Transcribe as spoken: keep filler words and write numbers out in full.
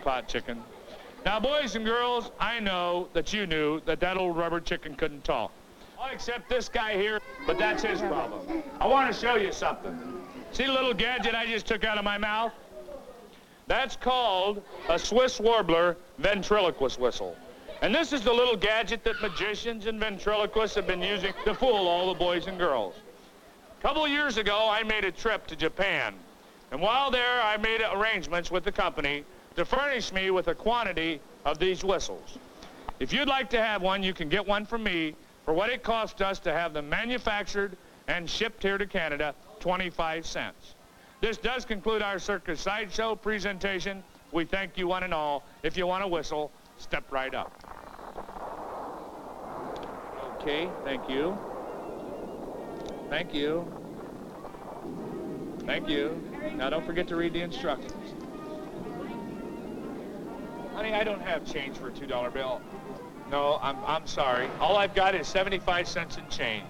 pot chicken. Now, boys and girls, I know that you knew that that old rubber chicken couldn't talk. All except this guy here, but that's his problem. I want to show you something. See the little gadget I just took out of my mouth? That's called a Swiss Warbler ventriloquist whistle. And this is the little gadget that magicians and ventriloquists have been using to fool all the boys and girls. A couple of years ago, I made a trip to Japan. And while there, I made arrangements with the company to furnish me with a quantity of these whistles. If you'd like to have one, you can get one from me for what it cost us to have them manufactured and shipped here to Canada, twenty-five cents. This does conclude our Circus Sideshow presentation. We thank you one and all. If you want to whistle, step right up. Okay, thank you. Thank you. Thank you. Now don't forget to read the instructions. Honey, I don't have change for a two dollar bill. No, I'm, I'm sorry. All I've got is seventy-five cents in change.